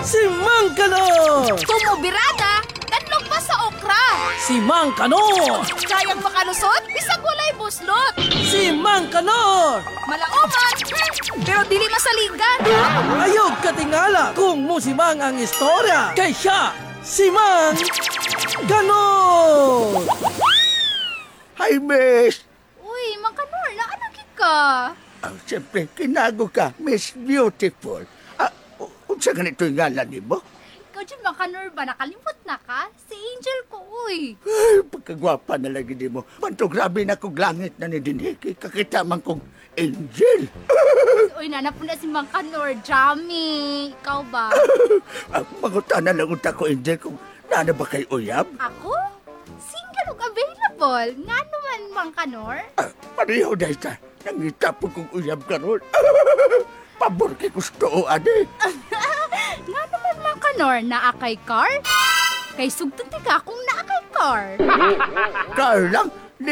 Si Mang Kanor! Tumubirada, kanlog pa sa okra. Si Mang Kanor! Kayang makalusot, bisag walay buslot. Si Mang Kanor! Malaoman, pero dili masaligan. Ayog katingala kung musimang ang istorya. Kay siya, si Mang Kanor! Hi, miss! Uy, Mang Kanor, naanagin ka. Siyempre, kinago ka, Miss Beautiful. Unsa ganito yung ngalan ni mo? Ikaw dyan, Mang Kanor ba? Nakalimot na ka? Si Angel ko, uy. Ay, pagkagwapa na lagi di mo. Manto, grabe na kong langit na ni Diniki. Kakita man kong angel. Uy, nanap na si Mang Kanor, Jami. Ikaw ba? Mangutan na lang unta ko, angel, kung nana ba kay uyab? Ako? Single ug available. Nga naman, Mang Kanor. Pareho dahil ka. Nangita po kong uyab karon. Pabor kay gusto o ade. Nga naman, Mang Kanor, naakay car? Kay sugtong tiga kung naakay car. Car lang,